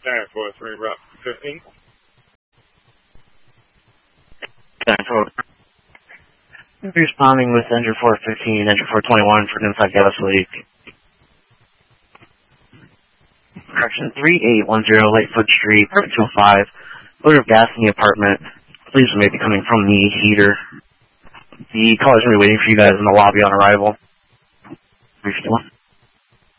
943 Route 15. Responding with engine 415, engine 421 for an inside gas leak. Correction 3810 Lightfoot Street, apartment 205. Odor of gas in the apartment. Please may be coming from the heater. The caller's going to be waiting for you guys in the lobby on arrival. 351.